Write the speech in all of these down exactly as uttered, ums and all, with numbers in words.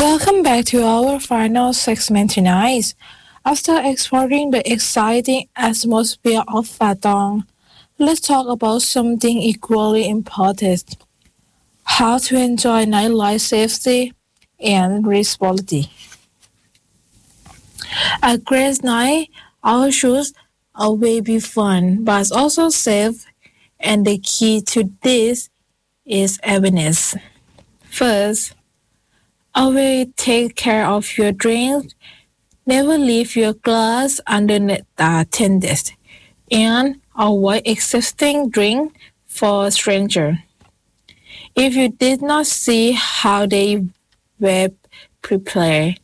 Welcome back to our final segment tonight. After exploring the exciting atmosphere of Patong, let's talk about something equally important: how to enjoy nightlife safely and responsibility. A great night out should always be fun, but also safe, and the key to this is awareness. First, always take care of your drinks. Never leave your glass underneath the tenders, and avoid accepting drink for a stranger. If you did not see how they were prepared,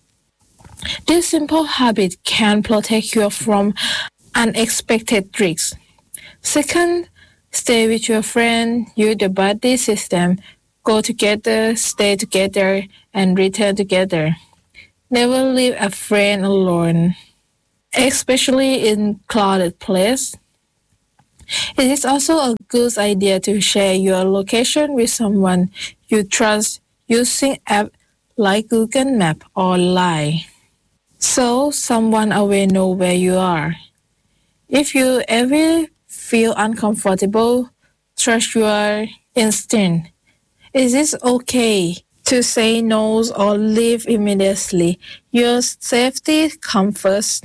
this simple habit can protect you from unexpected risks. Second, stay with your friend. Use the buddy system. Go together, stay together, and return together. Never leave a friend alone, especially in crowded places. It is also a good idea to share your location with someone you trust using apps like Google Maps or Line, so someone away know where you are. If you ever feel uncomfortable, trust your instinct. It is okay to say no or leave immediately. Your safety comes first.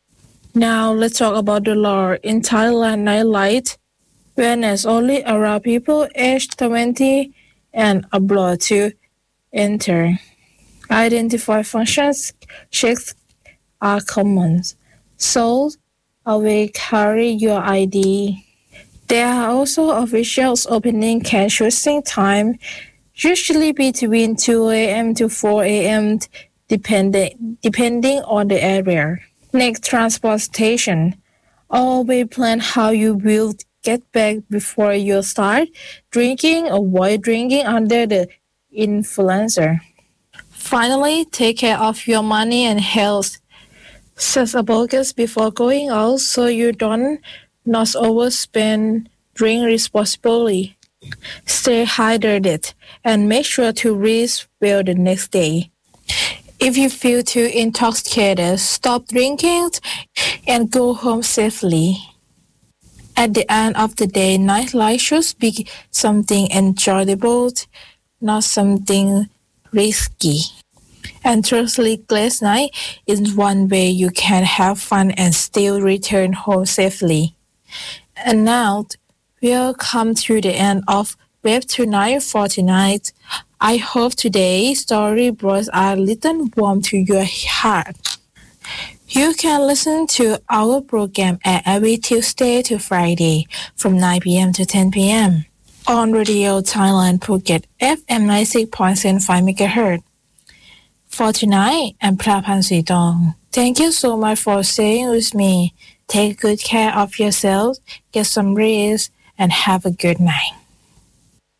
Now let's talk about the law. In Thailand, nightlife awareness only allow people aged twenty and above to enter. Identify functions checks are common, so always carry your I D. There are also officials opening cash choosing time, usually between two a.m. to four a.m. depending depending on the area. Next, transportation. Always plan how you will get back before you start drinking. Avoid drinking under the influence. Finally, take care of your money and health. Set a budget before going out so you don't not overspend. Drink responsibly. Stay hydrated and make sure to rest well the next day. If you feel too intoxicated, stop drinking and go home safely. At the end of the day, nightlife should be something enjoyable, not something risky. And truthfully, Glass Night is one way you can have fun and still return home safely. And now, we'll come to the end of Web Tonight for tonight. I hope today's story brought a little warmth to your heart. You can listen to our program at every Tuesday to Friday from nine p.m. to ten p.m. on Radio Thailand Phuket F M ninety-six point five megahertz. For tonight, I'm Prapan Sritong. Thank you so much for staying with me. Take good care of yourself, get some rest, and have a good night.